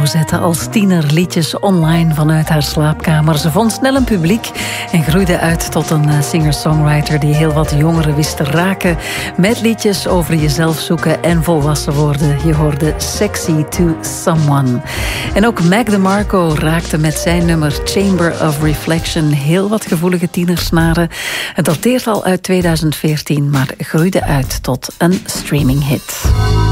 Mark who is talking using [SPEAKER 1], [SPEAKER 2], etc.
[SPEAKER 1] DeMarco zette als tiener liedjes online vanuit haar slaapkamer. Ze vond snel een publiek en groeide uit tot een singer-songwriter die heel wat jongeren wist te raken met liedjes over jezelf zoeken en volwassen worden. Je hoorde Sexy to Someone. En ook Mac DeMarco raakte met zijn nummer Chamber of Reflection heel wat gevoelige tienersnaren. Het dateert al uit 2014, maar groeide uit tot een streaminghit.